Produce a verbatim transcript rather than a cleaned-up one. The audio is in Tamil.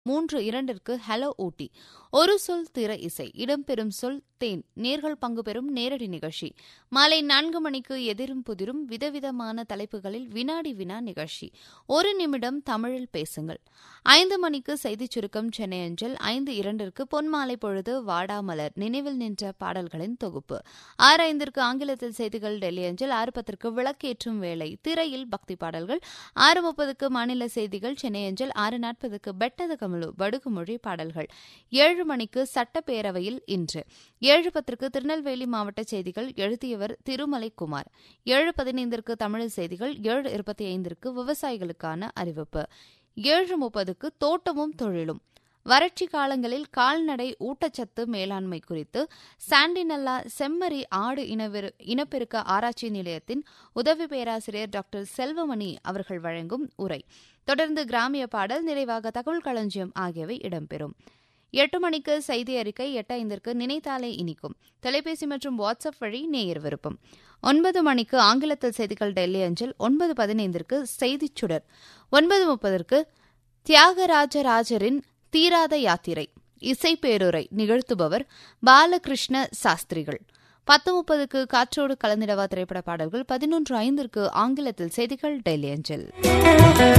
மூன்று இரண்டிற்கு ஹலோ ஊட்டி, ஒரு சொல் திரை இசை, இடம்பெறும் சொல் தேன், நேர்கள் பங்கு பெறும் நேரடி நிகழ்ச்சி. மாலை நான்கு மணிக்கு எதிரும் புதிரும் விதவிதமான தலைப்புகளில் வினாடி வினா நிகழ்ச்சி. ஒரு நிமிடம் தமிழில் பேசுங்கள். ஐந்து மணிக்கு செய்திச் சுருக்கம் சென்னை அஞ்சல். ஐந்து இரண்டிற்கு பொன்மாலை பொழுது வாடாமலர், நினைவில் நின்ற பாடல்களின் தொகுப்பு. ஆறு ஐந்திற்கு ஆங்கிலத்தில் செய்திகள் டெல்லி அஞ்சல். ஆறு பத்திற்கு விளக்கேற்றும் வேளை, திரையில் பக்தி பாடல்கள். ஆறு முப்பதுக்கு மாநில செய்திகள் சென்னை அஞ்சல். ஆறு நாற்பதுக்கு பெட்டத கமலு, படுகுமொழி பாடல்கள். ஏழு மணிக்கு சட்டப்பேரவையில் இன்று. ஏழு பத்திற்கு திருநெல்வேலி மாவட்ட செய்திகள், எழுதியவர் திருமலை குமார். ஏழு பதினைந்திற்கு தமிழ் செய்திகள். ஏழு இருபத்தி ஐந்திற்கு விவசாயிகளுக்கான அறிவிப்பு. ஏழு முப்பதுக்கு தோட்டமும் தொழிலும், வறட்சி காலங்களில் கால்நடை ஊட்டச்சத்து மேலாண்மை குறித்து சாண்டினல்லா செம்மறி ஆடு இனப்பெருக்க ஆராய்ச்சி நிலையத்தின் உதவி பேராசிரியர் டாக்டர் செல்வமணி அவர்கள் வழங்கும் உரை. தொடர்ந்து கிராமிய பாடல், நிறைவாக தகவல் களஞ்சியம் ஆகியவை இடம்பெறும். எட்டு மணிக்கு செய்தி அறிக்கை. எட்டு ஐந்திற்கு நினைத்தாலே இனிக்கும், தொலைபேசி மற்றும் வாட்ஸ்அப் வழி நேயர் விருப்பம். ஒன்பது மணிக்கு ஆங்கிலத்தில் செய்திகள் டெல்லி அஞ்சல். ஒன்பது பதினைந்திற்கு செய்திச் சுடர். ஒன்பது முப்பதற்கு தியாகராஜராஜரின் தீராத யாத்திரை, இசைப்பேருரை நிகழ்த்துபவர் பாலகிருஷ்ண சாஸ்திரிகள். பத்து முப்பதுக்கு காற்றோடு கலந்திடவா திரைப்பட பாடல்கள். பதினொன்று ஐந்திற்கு ஆங்கிலத்தில் செய்திகள் டெல்லி அஞ்சல்.